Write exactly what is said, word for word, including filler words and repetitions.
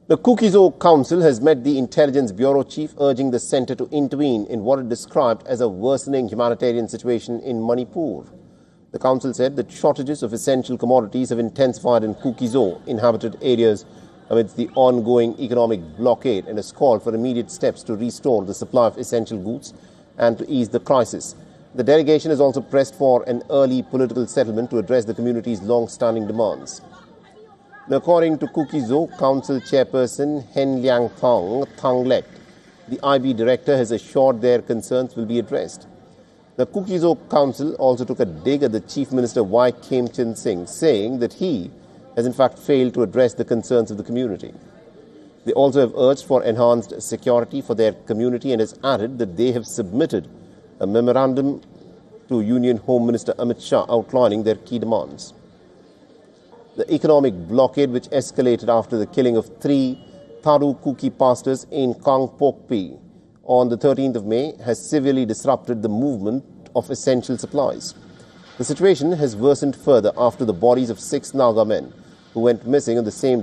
The Kuki-Zo Council has met the Intelligence Bureau chief, urging the centre to intervene in what it described as a worsening humanitarian situation in Manipur. The council said that shortages of essential commodities have intensified in Kuki-Zo inhabited areas amidst the ongoing economic blockade, and has called for immediate steps to restore the supply of essential goods and to ease the crisis. The delegation has also pressed for an early political settlement to address the community's long-standing demands. Now, according to Kuki-Zo Council Chairperson Hen Liang Thong Thanglet, the I B director has assured their concerns will be addressed. The Kuki-Zo Council also took a dig at the Chief Minister Y. Khem Chin Singh, saying that he has in fact failed to address the concerns of the community. They also have urged for enhanced security for their community and has added that they have submitted a memorandum to Union Home Minister Amit Shah outlining their key demands. The economic blockade, which escalated after the killing of three Tharu Kuki pastors in Kangpokpi on the thirteenth of May, has severely disrupted the movement of essential supplies. The situation has worsened further after the bodies of six Naga men who went missing on the same